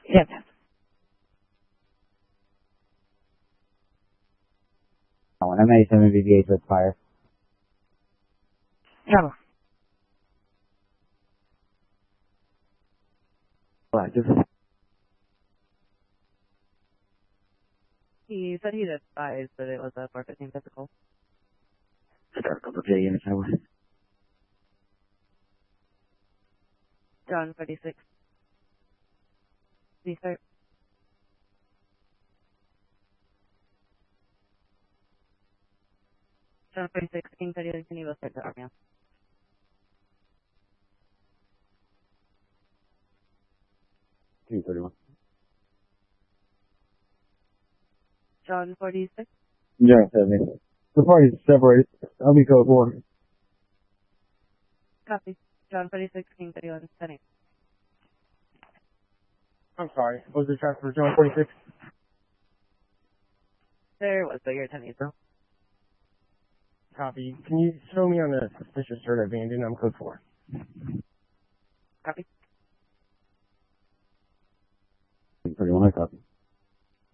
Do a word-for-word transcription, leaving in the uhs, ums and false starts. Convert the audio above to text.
Yes. Oh, and I'm eighty-seven V V eight with fire. Travel. Active. He said he'd advised that it was a four fifteen physical. Start a couple J units highway. John forty-six. Restart. John forty-six, King thirty, can you go start the army? two thirty-one. John forty-six. Yeah, seventy. The party's separated. I'll be code four. Copy. John forty-six, King thirty-one, sending. I'm sorry. Was the transfer John forty-six? There was, but you're ten eight, bro. Copy. Can you show me on the suspicious herd abandoned? I'm code four. Copy.